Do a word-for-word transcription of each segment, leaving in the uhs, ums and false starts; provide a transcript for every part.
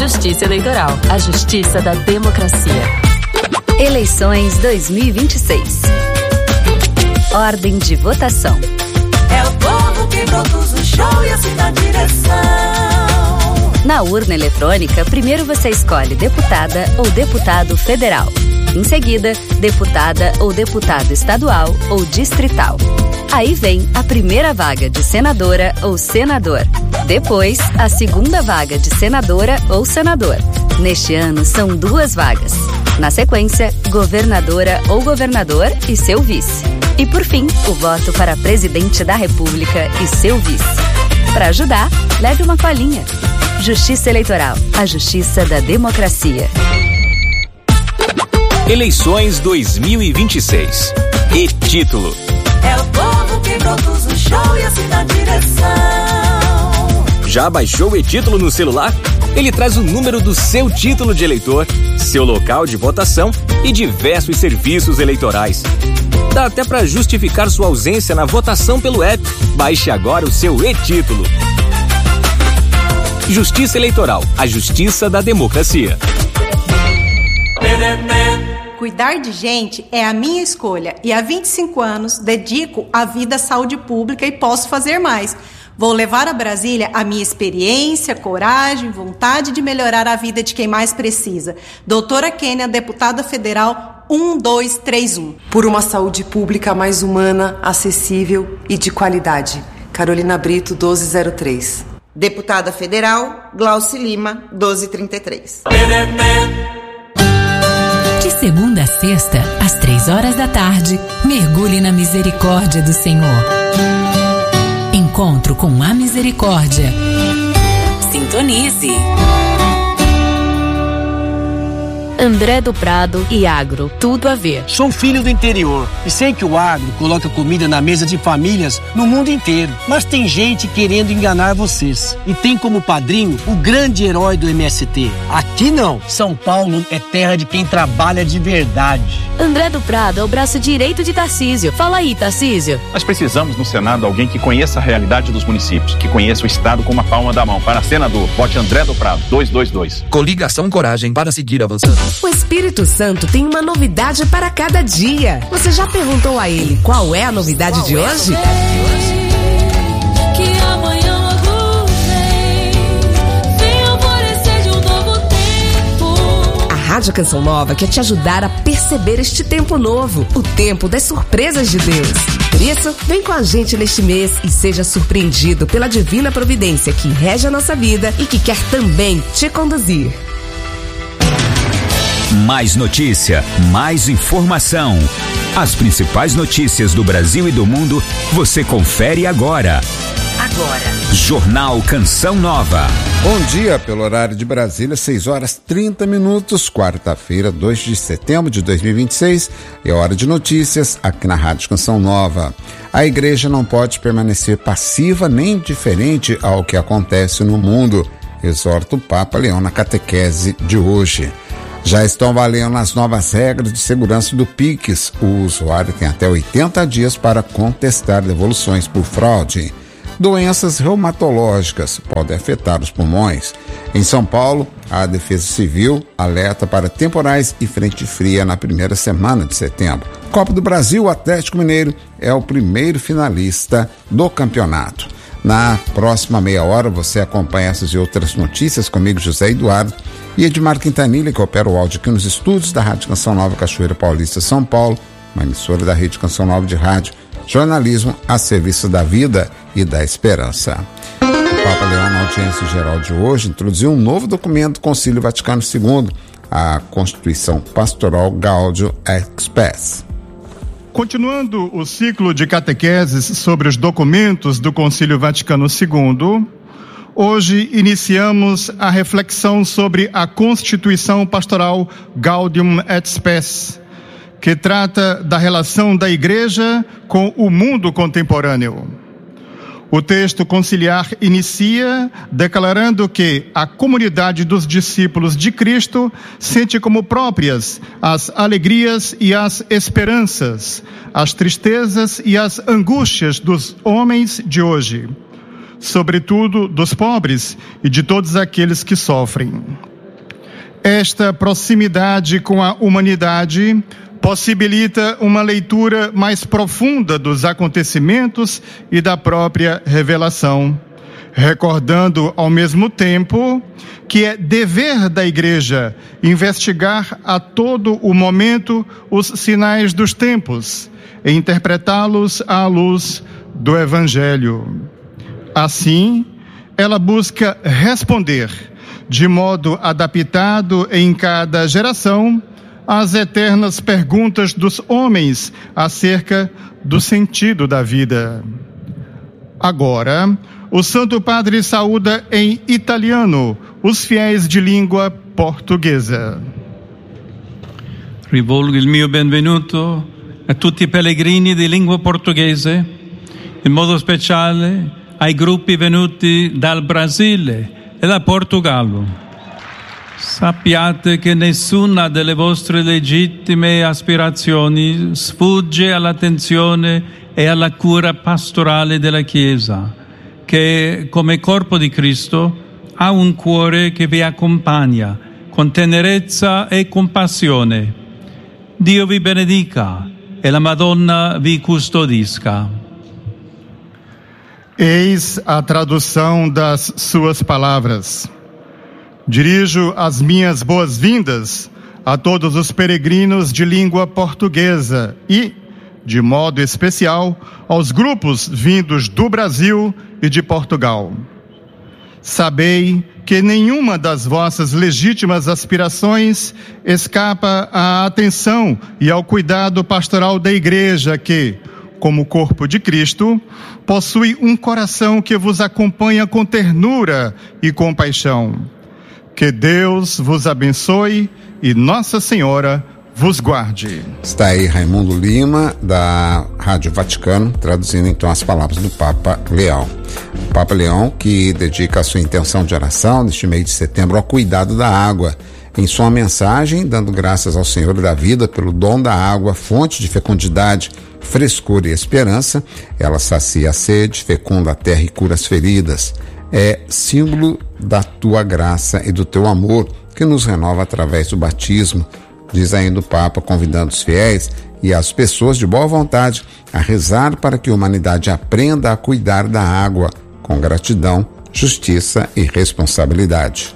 Justiça Eleitoral, a justiça da democracia. Eleições dois mil e vinte e seis. Ordem de votação. É o povo que produz o show e assina a direção. Na urna eletrônica, primeiro você escolhe deputada ou deputado federal. Em seguida, deputada ou deputado estadual ou distrital. Aí vem a primeira vaga de senadora ou senador. Depois, a segunda vaga de senadora ou senador. Neste ano, são duas vagas. Na sequência, governadora ou governador e seu vice. E por fim, o voto para presidente da República e seu vice. Para ajudar, leve uma colinha. Justiça Eleitoral, a justiça da democracia. Eleições dois mil e vinte e seis. E título: é o povo que produz o show e assina a direção. Já baixou o e-título no celular? Ele traz o número do seu título de eleitor, seu local de votação e diversos serviços eleitorais. Dá até para justificar sua ausência na votação pelo app. Baixe agora o seu e-título. Justiça Eleitoral, a justiça da democracia. Cuidar de gente é a minha escolha e há vinte e cinco anos dedico a vida à saúde pública e posso fazer mais. Vou levar a Brasília a minha experiência, coragem, vontade de melhorar a vida de quem mais precisa. Doutora Kênia, deputada federal um dois três um. Por uma saúde pública mais humana, acessível e de qualidade. Carolina Brito, doze zero três. Deputada federal, Glauci Lima, doze trinta e três. De segunda a sexta, às três horas da tarde, mergulhe na misericórdia do Senhor. Encontro com a misericórdia. Sintonize. André do Prado e agro, tudo a ver. Sou filho do interior e sei que o agro coloca comida na mesa de famílias no mundo inteiro. Mas tem gente querendo enganar vocês. E tem como padrinho o grande herói do M S T. Aqui não. São Paulo é terra de quem trabalha de verdade. André do Prado é o braço direito de Tarcísio. Fala aí, Tarcísio. Nós precisamos no Senado alguém que conheça a realidade dos municípios, que conheça o Estado com uma palma da mão. Para senador, vote André do Prado, dois dois dois. Coligação Coragem para seguir avançando. O Espírito Santo tem uma novidade para cada dia. Você já perguntou a ele qual é a novidade de hoje? Que amanhã logo vem, vem alvorecer de um novo tempo. A Rádio Canção Nova quer te ajudar a perceber este tempo novo, o tempo das surpresas de Deus. Por isso, vem com a gente neste mês e seja surpreendido pela divina providência que rege a nossa vida e que quer também te conduzir. Mais notícia, mais informação. As principais notícias do Brasil e do mundo você confere agora. Agora. Jornal Canção Nova. Bom dia, pelo horário de Brasília, seis horas trinta minutos, quarta-feira, dois de setembro de dois mil e vinte e seis. É hora de notícias aqui na Rádio Canção Nova. A igreja não pode permanecer passiva nem indiferente ao que acontece no mundo, exorta o Papa Leão na catequese de hoje. Já estão valendo as novas regras de segurança do Pix. O usuário tem até oitenta dias para contestar devoluções por fraude. Doenças reumatológicas podem afetar os pulmões. Em São Paulo, a Defesa Civil alerta para temporais e frente fria na primeira semana de setembro. Copa do Brasil, o Atlético Mineiro é o primeiro finalista do campeonato. Na próxima meia hora você acompanha essas e outras notícias comigo, José Eduardo, e Edmar Quintanilha, que opera o áudio aqui nos estúdios da Rádio Canção Nova Cachoeira Paulista, São Paulo, uma emissora da Rede Canção Nova de Rádio, jornalismo a serviço da vida e da esperança. O Papa Leão, na audiência geral de hoje, introduziu um novo documento do Concílio Vaticano segundo, a Constituição Pastoral Gaudium et Spes. Continuando o ciclo de catequeses sobre os documentos do Concílio Vaticano segundo, hoje iniciamos a reflexão sobre a Constituição Pastoral Gaudium et Spes, que trata da relação da Igreja com o mundo contemporâneo. O texto conciliar inicia declarando que a comunidade dos discípulos de Cristo sente como próprias as alegrias e as esperanças, as tristezas e as angústias dos homens de hoje, sobretudo dos pobres e de todos aqueles que sofrem. Esta proximidade com a humanidade possibilita uma leitura mais profunda dos acontecimentos e da própria revelação, recordando ao mesmo tempo que é dever da Igreja investigar a todo o momento os sinais dos tempos e interpretá-los à luz do Evangelho. Assim, ela busca responder de modo adaptado em cada geração às eternas perguntas dos homens acerca do sentido da vida. Agora, o Santo Padre saúda em italiano os fiéis de língua portuguesa. Rivolgo il mio benvenuto a tutti i pellegrini di lingua portoghese, in modo speciale ai gruppi venuti dal Brasile e da Portogallo. Sappiate che nessuna delle vostre legittime aspirazioni sfugge all'attenzione e alla cura pastorale della Chiesa, che come corpo di Cristo ha un cuore che vi accompagna con tenerezza e compassione. Dio vi benedica e la Madonna vi custodisca. Eis a tradução das suas palavras. Dirijo as minhas boas-vindas a todos os peregrinos de língua portuguesa e, de modo especial, aos grupos vindos do Brasil e de Portugal. Sabei que nenhuma das vossas legítimas aspirações escapa à atenção e ao cuidado pastoral da Igreja que, como corpo de Cristo, possui um coração que vos acompanha com ternura e compaixão. Que Deus vos abençoe e Nossa Senhora vos guarde. Está aí Raimundo Lima, da Rádio Vaticano, traduzindo então as palavras do Papa Leão. O Papa Leão que dedica a sua intenção de oração neste mês de setembro ao cuidado da água. Em sua mensagem, dando graças ao Senhor da vida pelo dom da água, fonte de fecundidade, frescura e esperança, ela sacia a sede, fecunda a terra e cura as feridas. É símbolo da tua graça e do teu amor que nos renova através do batismo, diz ainda o Papa, convidando os fiéis e as pessoas de boa vontade a rezar para que a humanidade aprenda a cuidar da água com gratidão, justiça e responsabilidade.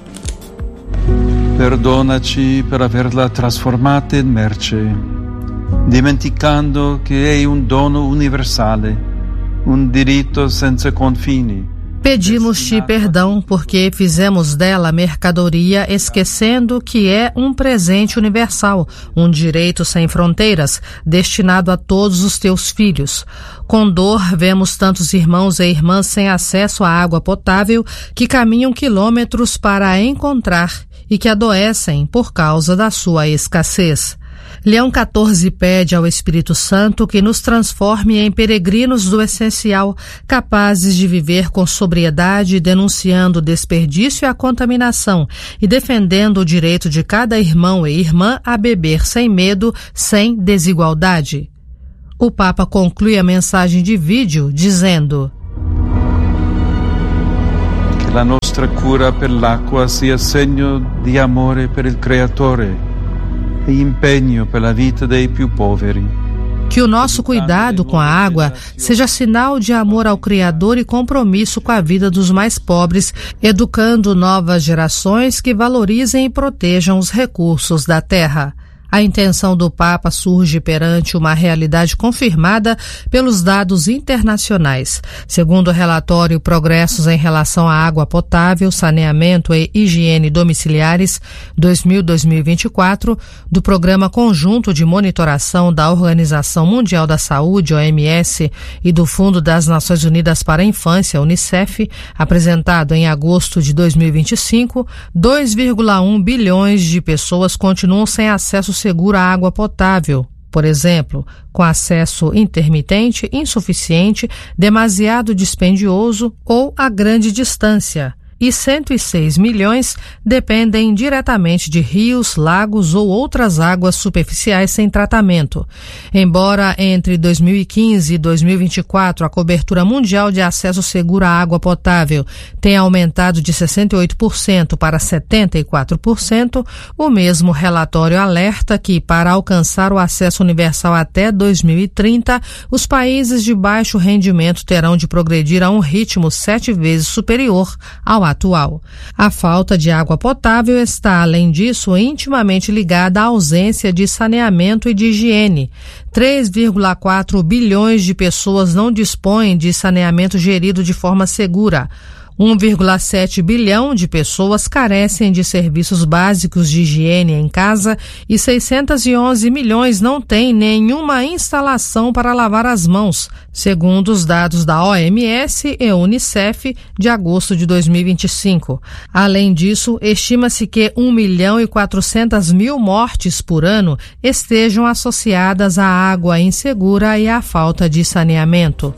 Perdonaci per averla trasformata in merce, dimenticando che è un dono universale, un diritto senza confini. Pedimos-te perdão porque fizemos dela mercadoria, esquecendo que é um presente universal, um direito sem fronteiras, destinado a todos os teus filhos. Com dor, vemos tantos irmãos e irmãs sem acesso à água potável que caminham quilômetros para a encontrar e que adoecem por causa da sua escassez. Leão quatorze pede ao Espírito Santo que nos transforme em peregrinos do essencial, capazes de viver com sobriedade, denunciando o desperdício e a contaminação e defendendo o direito de cada irmão e irmã a beber sem medo, sem desigualdade. O Papa conclui a mensagem de vídeo dizendo: Que la nostra cura per l'acqua sia segno di amore per il Creatore e impegno pela vida dei più poveri. Que o nosso cuidado com a água seja sinal de amor ao Criador e compromisso com a vida dos mais pobres, educando novas gerações que valorizem e protejam os recursos da terra. A intenção do Papa surge perante uma realidade confirmada pelos dados internacionais. Segundo o relatório Progressos em relação à água potável, saneamento e higiene domiciliares dois mil a dois mil e vinte e quatro, do Programa Conjunto de Monitoração da Organização Mundial da Saúde, O M S, e do Fundo das Nações Unidas para a Infância, Unicef, apresentado em agosto de dois mil e vinte e cinco, dois vírgula um bilhões de pessoas continuam sem acesso seguro à água potável, por exemplo, com acesso intermitente, insuficiente, demasiado dispendioso ou a grande distância. e cento e seis milhões dependem diretamente de rios, lagos ou outras águas superficiais sem tratamento. Embora entre dois mil e quinze e dois mil e vinte e quatro a cobertura mundial de acesso seguro à água potável tenha aumentado de sessenta e oito por cento para setenta e quatro por cento, o mesmo relatório alerta que, para alcançar o acesso universal até dois mil e trinta, os países de baixo rendimento terão de progredir a um ritmo sete vezes superior ao atual. A falta de água potável está, além disso, intimamente ligada à ausência de saneamento e de higiene. três vírgula quatro bilhões de pessoas não dispõem de saneamento gerido de forma segura. um vírgula sete bilhão de pessoas carecem de serviços básicos de higiene em casa e seiscentos e onze milhões não têm nenhuma instalação para lavar as mãos, segundo os dados da O M S e Unicef de agosto de dois mil e vinte e cinco. Além disso, estima-se que um milhão e quatrocentas mil mortes por ano estejam associadas à água insegura e à falta de saneamento.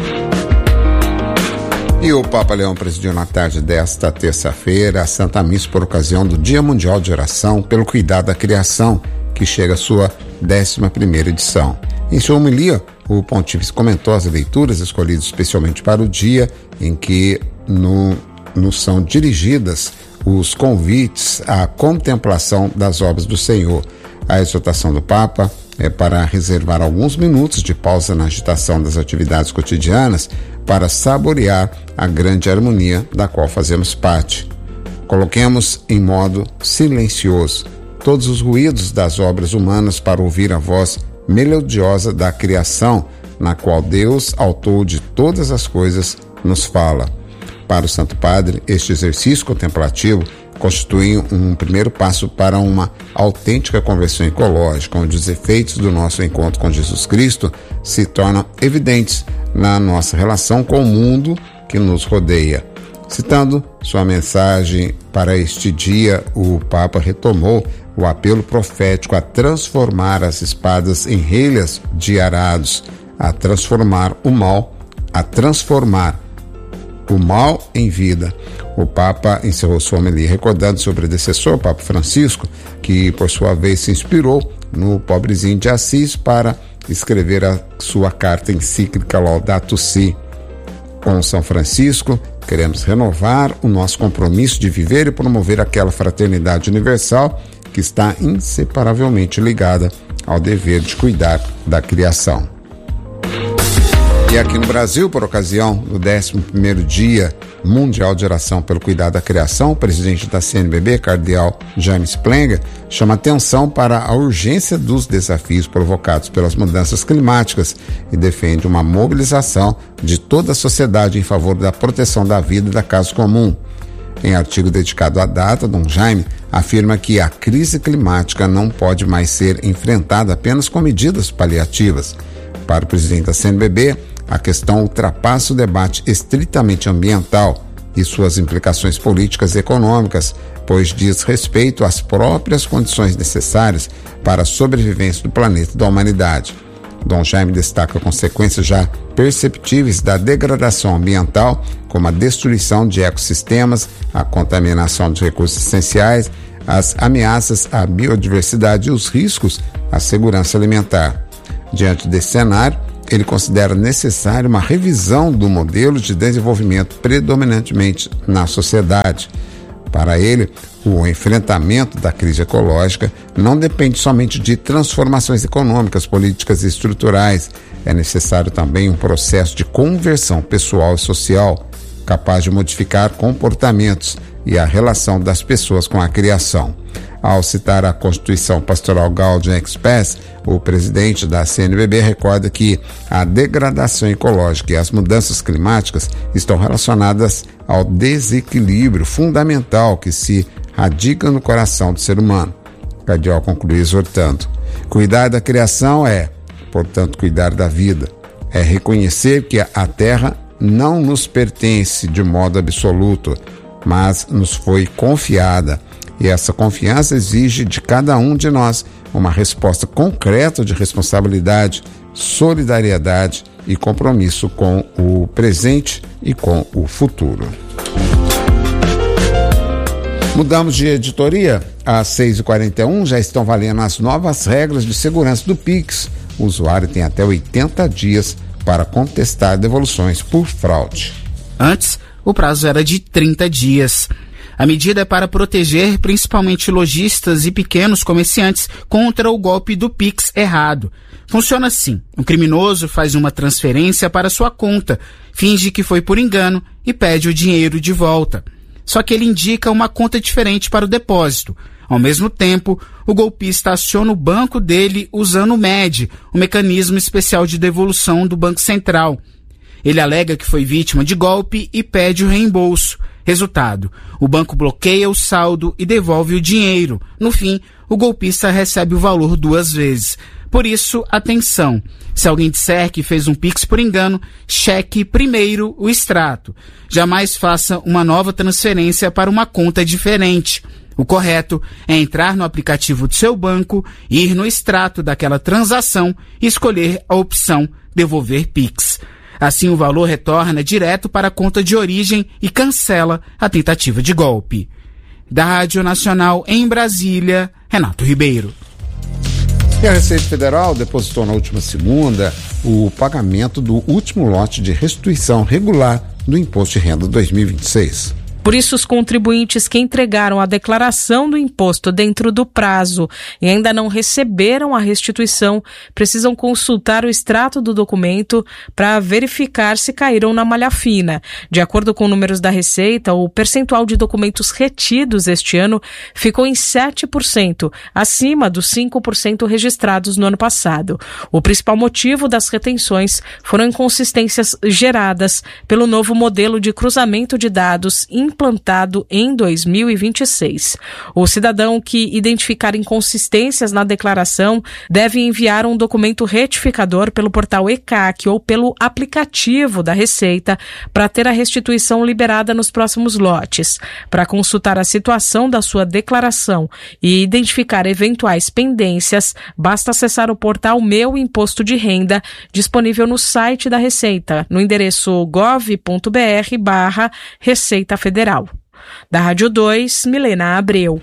E o Papa Leão presidiu na tarde desta terça-feira a Santa Missa por ocasião do Dia Mundial de Oração pelo Cuidado da Criação, que chega à sua décima primeira edição. Em sua homilia, o pontífice comentou as leituras escolhidas especialmente para o dia, em que no, nos são dirigidas os convites à contemplação das obras do Senhor. A exortação do Papa é para reservar alguns minutos de pausa na agitação das atividades cotidianas para saborear a grande harmonia da qual fazemos parte. Coloquemos em modo silencioso todos os ruídos das obras humanas para ouvir a voz melodiosa da criação, na qual Deus, autor de todas as coisas, nos fala. Para o Santo Padre, este exercício contemplativo constitui um primeiro passo para uma autêntica conversão ecológica, onde os efeitos do nosso encontro com Jesus Cristo se tornam evidentes na nossa relação com o mundo que nos rodeia. Citando sua mensagem para este dia, o Papa retomou o apelo profético a transformar as espadas em relhas de arados, a transformar o mal, a transformar o mal em vida. O Papa encerrou sua homilia recordando seu predecessor, Papa Francisco, que por sua vez se inspirou no pobrezinho de Assis para escrever a sua carta encíclica Laudato Si. Com São Francisco, queremos renovar o nosso compromisso de viver e promover aquela fraternidade universal que está inseparavelmente ligada ao dever de cuidar da criação. E aqui no Brasil, por ocasião do décimo primeiro Dia Mundial de Oração pelo Cuidado da Criação, o presidente da C N B B, cardeal Jaime Splenga, chama atenção para a urgência dos desafios provocados pelas mudanças climáticas e defende uma mobilização de toda a sociedade em favor da proteção da vida e da casa comum. Em artigo dedicado à data, Dom Jaime afirma que a crise climática não pode mais ser enfrentada apenas com medidas paliativas. Para o presidente da C N B B, a questão ultrapassa o debate estritamente ambiental e suas implicações políticas e econômicas, pois diz respeito às próprias condições necessárias para a sobrevivência do planeta e da humanidade. Dom Jaime destaca consequências já perceptíveis da degradação ambiental, como a destruição de ecossistemas, a contaminação de recursos essenciais, as ameaças à biodiversidade e os riscos à segurança alimentar. Diante desse cenário, ele considera necessária uma revisão do modelo de desenvolvimento predominantemente na sociedade. Para ele, o enfrentamento da crise ecológica não depende somente de transformações econômicas, políticas e estruturais. É necessário também um processo de conversão pessoal e social, capaz de modificar comportamentos e a relação das pessoas com a criação. Ao citar a Constituição Pastoral Gaudium et Spes, o presidente da C N B B recorda que a degradação ecológica e as mudanças climáticas estão relacionadas ao desequilíbrio fundamental que se radica no coração do ser humano. O cardeal conclui exortando: cuidar da criação é, portanto, cuidar da vida. É reconhecer que a terra não nos pertence de modo absoluto, mas nos foi confiada. E essa confiança exige de cada um de nós uma resposta concreta de responsabilidade, solidariedade e compromisso com o presente e com o futuro. Mudamos de editoria. Às seis e quarenta e um já estão valendo as novas regras de segurança do Pix. O usuário tem até oitenta dias para contestar devoluções por fraude. Antes, o prazo era de trinta dias. A medida é para proteger principalmente lojistas e pequenos comerciantes contra o golpe do Pix errado. Funciona assim: o criminoso faz uma transferência para sua conta, finge que foi por engano e pede o dinheiro de volta. Só que ele indica uma conta diferente para o depósito. Ao mesmo tempo, o golpista aciona o banco dele usando o M E D, o mecanismo especial de devolução do Banco Central. Ele alega que foi vítima de golpe e pede o reembolso. Resultado: o banco bloqueia o saldo e devolve o dinheiro. No fim, o golpista recebe o valor duas vezes. Por isso, atenção: se alguém disser que fez um Pix por engano, cheque primeiro o extrato. Jamais faça uma nova transferência para uma conta diferente. O correto é entrar no aplicativo do seu banco, ir no extrato daquela transação e escolher a opção Devolver Pix. Assim, o valor retorna direto para a conta de origem e cancela a tentativa de golpe. Da Rádio Nacional em Brasília, Renato Ribeiro. E a Receita Federal depositou na última segunda o pagamento do último lote de restituição regular do Imposto de Renda dois mil e vinte e seis. Por isso, os contribuintes que entregaram a declaração do imposto dentro do prazo e ainda não receberam a restituição precisam consultar o extrato do documento para verificar se caíram na malha fina. De acordo com números da Receita, o percentual de documentos retidos este ano ficou em sete por cento, acima dos cinco por cento registrados no ano passado. O principal motivo das retenções foram inconsistências geradas pelo novo modelo de cruzamento de dados implantado em dois mil e vinte e seis. O cidadão que identificar inconsistências na declaração deve enviar um documento retificador pelo portal E C A C ou pelo aplicativo da Receita para ter a restituição liberada nos próximos lotes. Para consultar a situação da sua declaração e identificar eventuais pendências, basta acessar o portal Meu Imposto de Renda, disponível no site da Receita, no endereço gov ponto br barra Receita Federal. Da Rádio dois, Milena Abreu.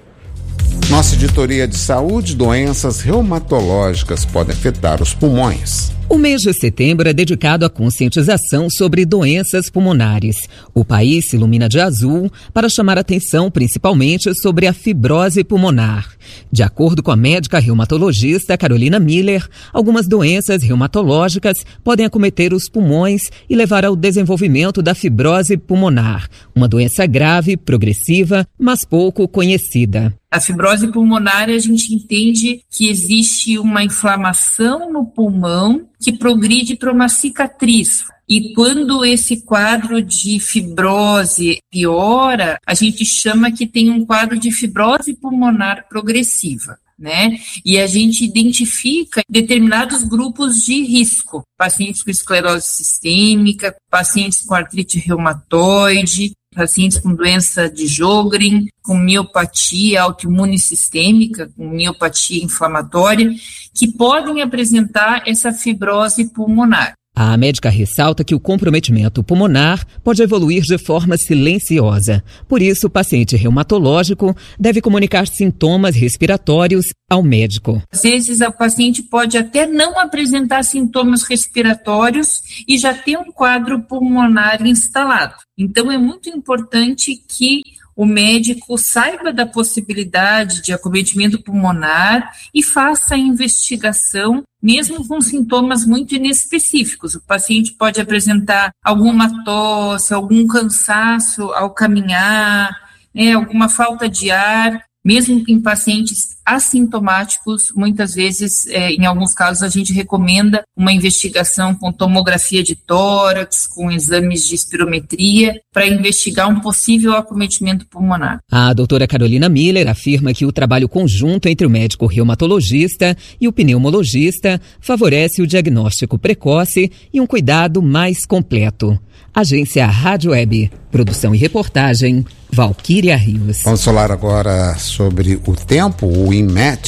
Nossa editoria de saúde: doenças reumatológicas podem afetar os pulmões. O mês de setembro é dedicado à conscientização sobre doenças pulmonares. O país se ilumina de azul para chamar atenção principalmente sobre a fibrose pulmonar. De acordo com a médica reumatologista Carolina Miller, algumas doenças reumatológicas podem acometer os pulmões e levar ao desenvolvimento da fibrose pulmonar, uma doença grave, progressiva, mas pouco conhecida. A fibrose pulmonar, a gente entende que existe uma inflamação no pulmão que progride para uma cicatriz. E quando esse quadro de fibrose piora, a gente chama que tem um quadro de fibrose pulmonar progressiva, né? E a gente identifica determinados grupos de risco: pacientes com esclerose sistêmica, pacientes com artrite reumatoide, pacientes com doença de Sjögren, com miopatia autoimune sistêmica, com miopatia inflamatória, que podem apresentar essa fibrose pulmonar. A médica ressalta que o comprometimento pulmonar pode evoluir de forma silenciosa. Por isso, o paciente reumatológico deve comunicar sintomas respiratórios ao médico. Às vezes, o paciente pode até não apresentar sintomas respiratórios e já ter um quadro pulmonar instalado. Então, é muito importante que o médico saiba da possibilidade de acometimento pulmonar e faça a investigação, mesmo com sintomas muito inespecíficos. O paciente pode apresentar alguma tosse, algum cansaço ao caminhar, né, alguma falta de ar. Mesmo em pacientes assintomáticos, muitas vezes, é, em alguns casos, a gente recomenda uma investigação com tomografia de tórax, com exames de espirometria, para investigar um possível acometimento pulmonar. A doutora Carolina Miller afirma que o trabalho conjunto entre o médico reumatologista e o pneumologista favorece o diagnóstico precoce e um cuidado mais completo. Agência Rádio Web. Produção e reportagem, Valquíria Rios. Vamos falar agora sobre o tempo. O INMET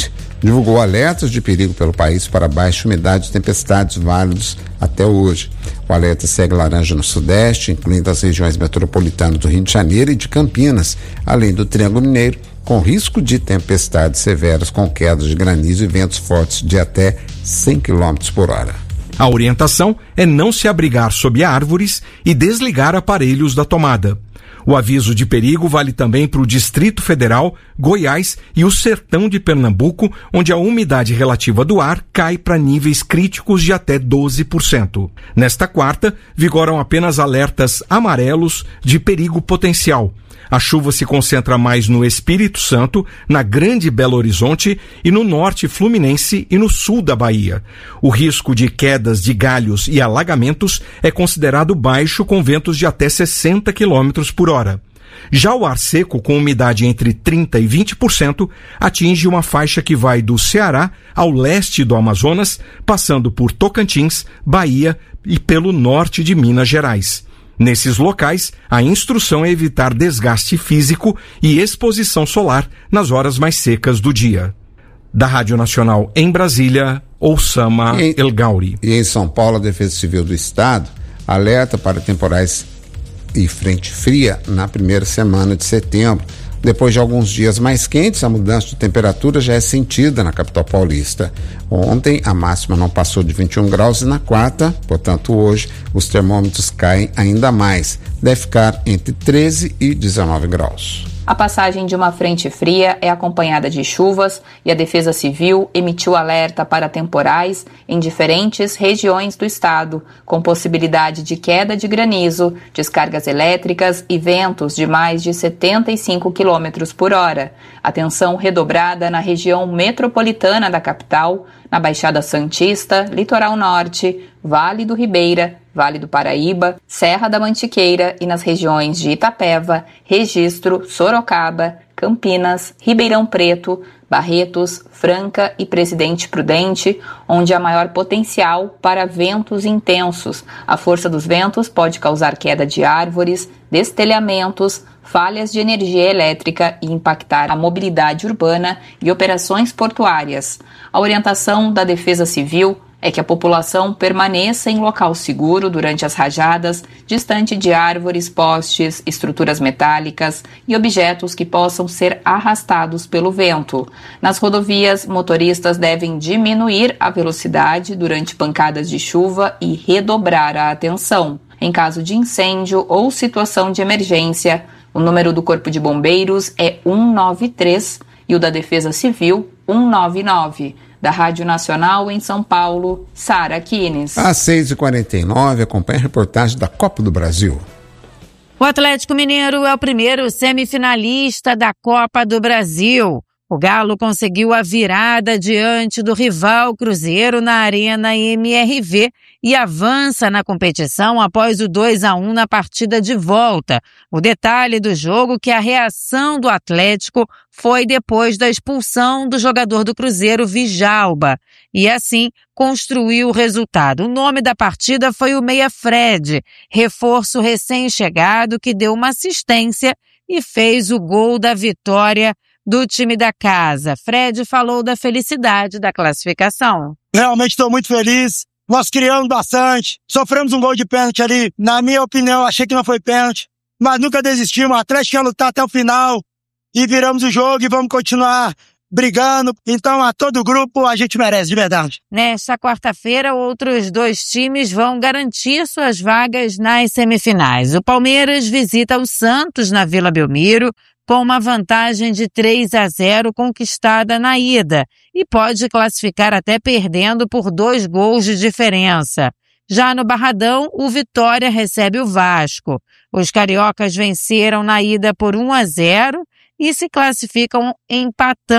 divulgou alertas de perigo pelo país para baixa umidade e tempestades válidos até hoje. O alerta segue laranja no sudeste, incluindo as regiões metropolitanas do Rio de Janeiro e de Campinas, além do Triângulo Mineiro, com risco de tempestades severas com quedas de granizo e ventos fortes de até cem quilômetros por hora. A orientação é não se abrigar sob árvores e desligar aparelhos da tomada. O aviso de perigo vale também para o Distrito Federal, Goiás e o Sertão de Pernambuco, onde a umidade relativa do ar cai para níveis críticos de até doze por cento. Nesta quarta, vigoram apenas alertas amarelos de perigo potencial. A chuva se concentra mais no Espírito Santo, na Grande Belo Horizonte e no norte fluminense e no sul da Bahia. O risco de quedas de galhos e alagamentos é considerado baixo, com ventos de até sessenta quilômetros por hora. Já o ar seco, com umidade entre trinta e vinte por cento, atinge uma faixa que vai do Ceará ao leste do Amazonas, passando por Tocantins, Bahia e pelo norte de Minas Gerais. Nesses locais, a instrução é evitar desgaste físico e exposição solar nas horas mais secas do dia. Da Rádio Nacional em Brasília, Oussama e em, El Gauri. E em São Paulo, a Defesa Civil do Estado alerta para temporais e frente fria na primeira semana de setembro. Depois de alguns dias mais quentes, a mudança de temperatura já é sentida na capital paulista. Ontem, a máxima não passou de vinte e um graus e na quarta, portanto hoje, os termômetros caem ainda mais. Deve ficar entre treze e dezenove graus. A passagem de uma frente fria é acompanhada de chuvas e a Defesa Civil emitiu alerta para temporais em diferentes regiões do estado, com possibilidade de queda de granizo, descargas elétricas e ventos de mais de setenta e cinco quilômetros por hora. Atenção redobrada na região metropolitana da capital, na Baixada Santista, Litoral Norte, Vale do Ribeira, Vale do Paraíba, Serra da Mantiqueira e nas regiões de Itapeva, Registro, Sorocaba, Campinas, Ribeirão Preto, Barretos, Franca e Presidente Prudente, onde há maior potencial para ventos intensos. A força dos ventos pode causar queda de árvores, destelhamentos, falhas de energia elétrica e impactar a mobilidade urbana e operações portuárias. A orientação da Defesa Civil é que a população permaneça em local seguro durante as rajadas, distante de árvores, postes, estruturas metálicas e objetos que possam ser arrastados pelo vento. Nas rodovias, motoristas devem diminuir a velocidade durante pancadas de chuva e redobrar a atenção. Em caso de incêndio ou situação de emergência, o número do Corpo de Bombeiros é cento e noventa e três e o da Defesa Civil cento e noventa e nove. Da Rádio Nacional em São Paulo, Sara Kines. Às seis e quarenta e nove, acompanha a reportagem da Copa do Brasil. O Atlético Mineiro é o primeiro semifinalista da Copa do Brasil. O Galo conseguiu a virada diante do rival Cruzeiro na Arena M R V e avança na competição após o dois a um na partida de volta. O detalhe do jogo é que a reação do Atlético foi depois da expulsão do jogador do Cruzeiro, Vijalba, e assim construiu o resultado. O nome da partida foi o Meia Fred, reforço recém-chegado que deu uma assistência e fez o gol da vitória do time da casa. Fred falou da felicidade da classificação. Realmente estou muito feliz. Nós criamos bastante. Sofremos um gol de pênalti ali. Na minha opinião, achei que não foi pênalti. Mas nunca desistimos. O Atlético ia lutar até o final. E viramos o jogo e vamos continuar brigando. Então, a todo grupo, a gente merece, de verdade. Nesta quarta-feira, outros dois times vão garantir suas vagas nas semifinais. O Palmeiras visita o Santos na Vila Belmiro, com uma vantagem de três a zero conquistada na ida e pode classificar até perdendo por dois gols de diferença. Já no Barradão, o Vitória recebe o Vasco. Os cariocas venceram na ida por um a zero e se classificam empatando